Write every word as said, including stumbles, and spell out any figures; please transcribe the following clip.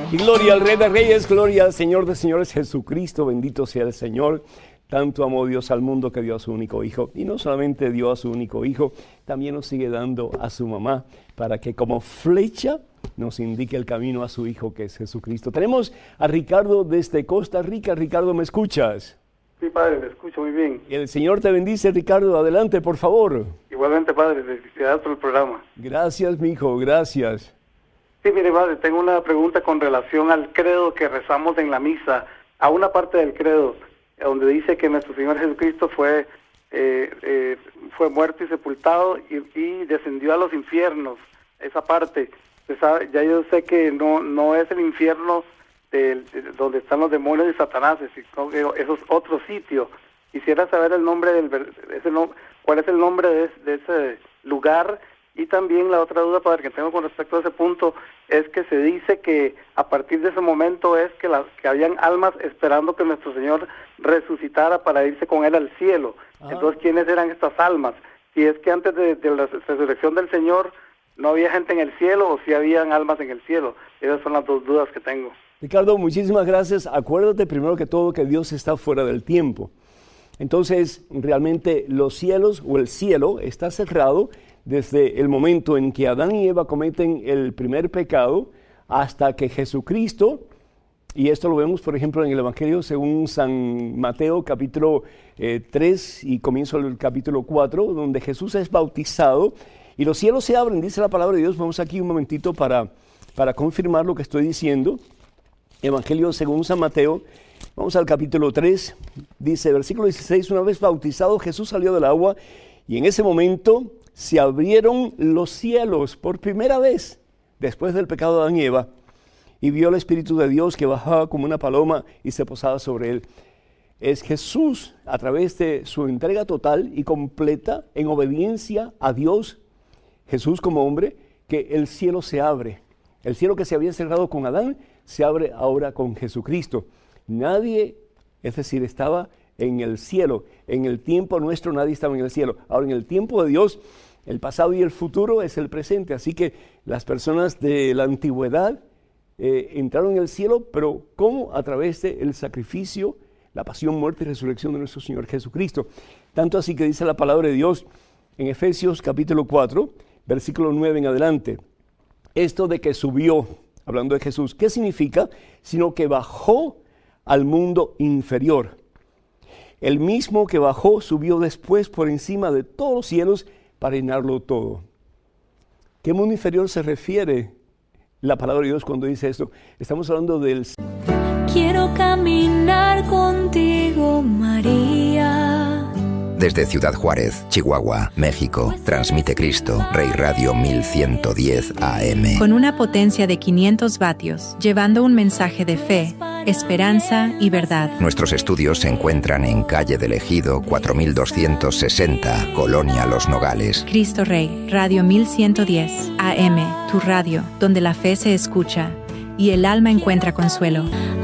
Y gloria al Rey de Reyes, gloria al Señor de Señores, Jesucristo, bendito sea el Señor. Tanto amó Dios al mundo que dio a su único hijo. Y no solamente dio a su único hijo, también nos sigue dando a su mamá para que como flecha nos indique el camino a su hijo que es Jesucristo. Tenemos a Ricardo desde Costa Rica. Ricardo, ¿me escuchas? Sí, padre, le escucho muy bien. El Señor te bendice, Ricardo. Adelante, por favor. Igualmente, padre, felicidades por el programa. Gracias, mi hijo, gracias. Sí, mire, padre, tengo una pregunta con relación al credo que rezamos en la misa, a una parte del credo, donde dice que nuestro Señor Jesucristo fue eh, eh, fue muerto y sepultado y, y descendió a los infiernos. Esa parte, se sabe, ya yo sé que no no es el infierno del, de, donde están los demonios y Satanás, sino que eso es otro sitio. Quisiera saber el nombre del ese no, cuál es el nombre de, de ese lugar. Y también la otra duda, padre, que tengo con respecto a ese punto es que se dice que a partir de ese momento es que, las, que habían almas esperando que nuestro Señor resucitara para irse con Él al cielo. Ajá. Entonces, ¿quiénes eran estas almas? Si es que antes de, de la resurrección del Señor no había gente en el cielo o si habían almas en el cielo. Esas son las dos dudas que tengo. Ricardo, muchísimas gracias. Acuérdate primero que todo que Dios está fuera del tiempo. Entonces, realmente los cielos o el cielo está cerrado desde el momento en que Adán y Eva cometen el primer pecado hasta que Jesucristo, y esto lo vemos por ejemplo en el Evangelio según San Mateo capítulo eh, tres y comienzo el capítulo cuatro, donde Jesús es bautizado y los cielos se abren, dice la palabra de Dios. Vamos aquí un momentito para, para confirmar lo que estoy diciendo. Evangelio según San Mateo, vamos al capítulo tres, dice versículo dieciséis, una vez bautizado Jesús salió del agua y en ese momento se abrieron los cielos por primera vez después del pecado de Adán y Eva, y vio el Espíritu de Dios que bajaba como una paloma y se posaba sobre él. Es Jesús, a través de su entrega total y completa en obediencia a Dios, Jesús como hombre, que el cielo se abre. El cielo que se había cerrado con Adán se abre ahora con Jesucristo. Nadie, es decir, estaba en el cielo. En el tiempo nuestro nadie estaba en el cielo. Ahora en el tiempo de Dios, el pasado y el futuro es el presente. Así que las personas de la antigüedad eh, entraron en el cielo, pero ¿cómo? A través del sacrificio, la pasión, muerte y resurrección de nuestro Señor Jesucristo. Tanto así que dice la palabra de Dios en Efesios capítulo cuatro, versículo nueve en adelante. Esto de que subió, hablando de Jesús, ¿qué significa? Sino que bajó al mundo inferior. El mismo que bajó subió después por encima de todos los cielos para llenarlo todo. ¿Qué mundo inferior se refiere la palabra de Dios cuando dice esto? Estamos hablando del... Quiero caminar contigo, María. Desde Ciudad Juárez, Chihuahua, México, transmite Cristo, Rey Radio mil ciento diez A M. Con una potencia de quinientos vatios, llevando un mensaje de fe, esperanza y verdad. Nuestros estudios se encuentran en Calle del Ejido, cuatro mil doscientos sesenta, Colonia Los Nogales. Cristo Rey, Radio mil ciento diez A M, tu radio, donde la fe se escucha y el alma encuentra consuelo.